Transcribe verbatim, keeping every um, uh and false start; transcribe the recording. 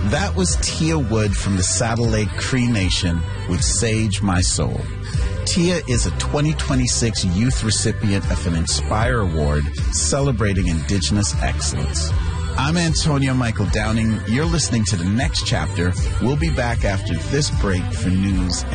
That was Tia Wood from the Saddle Lake Cree Nation with Sage My Soul. Tia is a twenty twenty-six youth recipient of an Inspire Award celebrating Indigenous excellence. I'm Antonio Michael Downing. You're listening to The Next Chapter. We'll be back after this break for news